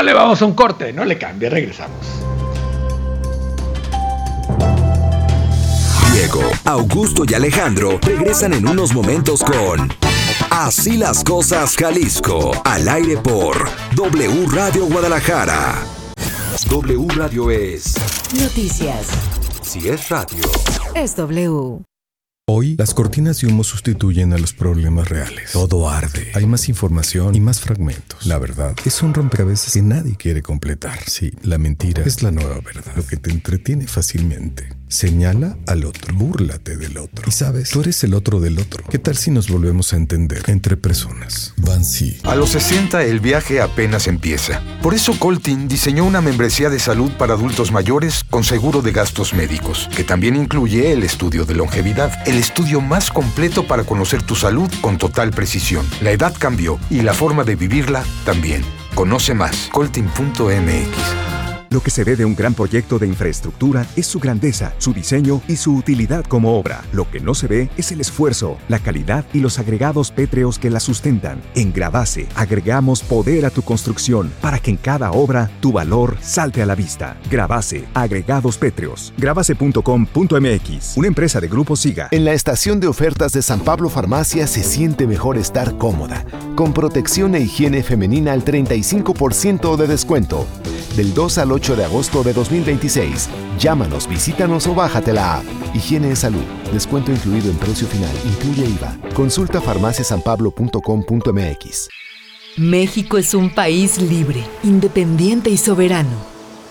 le vamos a un corte, no le cambie, regresamos. Diego, Augusto y Alejandro regresan en unos momentos con Así las cosas Jalisco, al aire por W Radio Guadalajara. W Radio es noticias. Si es radio, Es W. Hoy, las cortinas de humo sustituyen a los problemas reales. Todo arde. Hay más información y más fragmentos. La verdad es un rompecabezas que nadie quiere completar. Sí, la mentira es la nueva verdad. Lo que te entretiene fácilmente. Señala al otro. Búrlate del otro. Y sabes, tú eres el otro del otro. ¿Qué tal si nos volvemos a entender entre personas? Bansi. A los 60 el viaje apenas empieza. Por eso Coltin diseñó una membresía de salud para adultos mayores con seguro de gastos médicos, que también incluye el estudio de longevidad, el estudio más completo para conocer tu salud con total precisión. La edad cambió y la forma de vivirla también. Conoce más, coltin.mx. Lo que se ve de un gran proyecto de infraestructura es su grandeza, su diseño y su utilidad como obra. Lo que no se ve es el esfuerzo, la calidad y los agregados pétreos que la sustentan. En Gravase agregamos poder a tu construcción para que en cada obra tu valor salte a la vista. Gravase, agregados pétreos. Gravase.com.mx, una empresa de Grupo Siga. En la estación de ofertas de San Pablo Farmacia se siente mejor estar cómoda, con protección e higiene femenina al 35% de descuento. Del 2 al 8 de agosto de 2026. Llámanos, visítanos o bájate la app. Higiene de salud. Descuento incluido en precio final. Incluye IVA. Consulta farmaciasanpablo.com.mx. México es un país libre, independiente y soberano.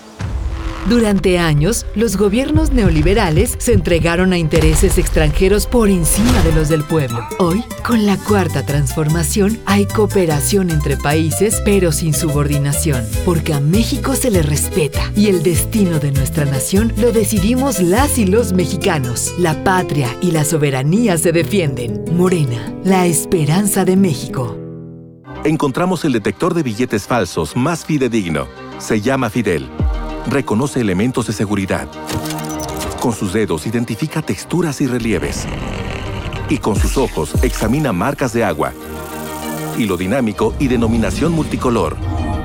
Durante años, los gobiernos neoliberales se entregaron a intereses extranjeros por encima de los del pueblo. Hoy, con la Cuarta Transformación, hay cooperación entre países, pero sin subordinación, porque a México se le respeta y el destino de nuestra nación lo decidimos las y los mexicanos. La patria y la soberanía se defienden. Morena, la esperanza de México. Encontramos el detector de billetes falsos más fidedigno. Se llama Fidel. Reconoce elementos de seguridad. Con sus dedos identifica texturas y relieves. Y con sus ojos examina marcas de agua, hilo dinámico y denominación multicolor.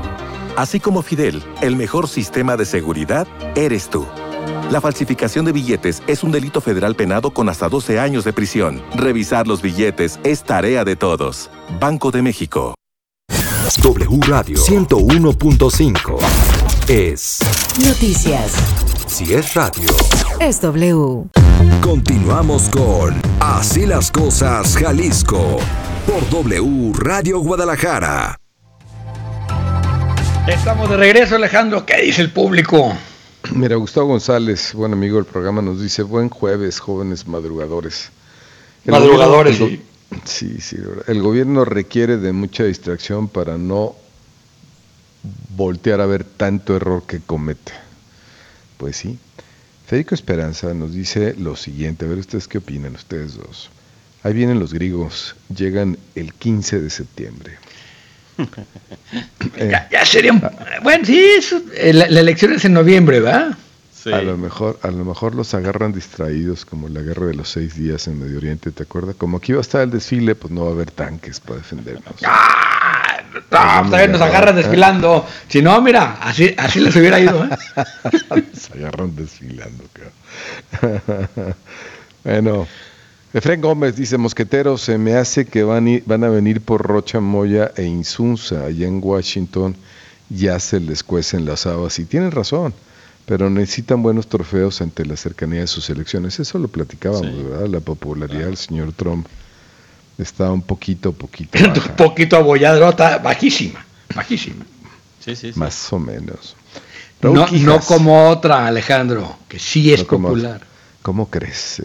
Así como Fidel, el mejor sistema de seguridad eres tú. La falsificación de billetes es un delito federal penado con hasta 12 años de prisión. Revisar los billetes es tarea de todos. Banco de México. W Radio 101.5 es Noticias. Si es radio. Es W. Continuamos con Así las cosas Jalisco por W Radio Guadalajara. Estamos de regreso, Alejandro. ¿Qué dice el público? Mira, Gustavo González, buen amigo del programa, nos dice: buen jueves, jóvenes madrugadores. Madrugadores, sí. Sí, el gobierno requiere de mucha distracción para no voltear a ver tanto error que comete. Pues sí. Federico Esperanza nos dice lo siguiente, a ver ustedes qué opinan, ustedes dos. Ahí vienen los griegos, llegan el 15 de septiembre. Ya sería bueno, sí, la elección es en noviembre, ¿verdad? Sí. A lo mejor los agarran distraídos, como la guerra de los 6 días en Medio Oriente, ¿te acuerdas? Como aquí va a estar el desfile, pues no va a haber tanques para defendernos. Nos agarran desfilando. Si no, mira, así les hubiera ido, ¿eh? Nos agarran desfilando, cabrón. Bueno, Efraín Gómez dice: mosqueteros, se me hace que van a venir por Rocha Moya e Insunza, allá en Washington, ya se les cuecen las habas, y tienen razón. Pero necesitan buenos trofeos ante la cercanía de sus elecciones. Eso lo platicábamos, sí, ¿verdad? La popularidad del señor Trump está un poquito baja. Un poquito abollada, está bajísima. Sí. Más o menos. No como otra, Alejandro, que sí es popular. ¿Cómo crece?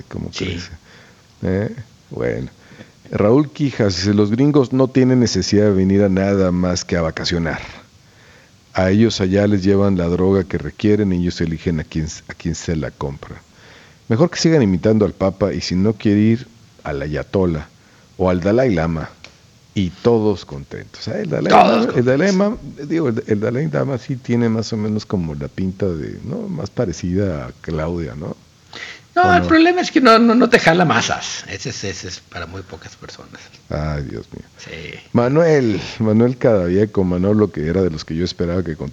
Bueno. Raúl Quijas dice: los gringos no tienen necesidad de venir a nada más que a vacacionar. A ellos allá les llevan la droga que requieren y ellos eligen a quién se la compra. Mejor que sigan imitando al Papa, y si no quiere ir, al Ayatollah o al Dalai Lama, y todos contentos. El Dalai Lama sí tiene más o menos como la pinta de, ¿no?, más parecida a Claudia, ¿no? No, el problema es que no te jala masas. Ese es para muy pocas personas. Ay, Dios mío. Sí. Manuel Cadavieco, Manolo, que era de los que yo esperaba que